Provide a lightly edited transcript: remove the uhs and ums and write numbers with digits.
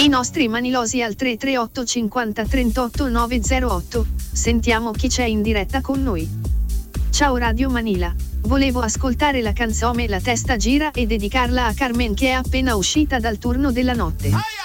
I nostri manilosi al 338 50 38 908. Sentiamo chi c'è in diretta con noi. Ciao Radio Manila. Volevo ascoltare la canzone La testa gira e dedicarla a Carmen che è appena uscita dal turno della notte.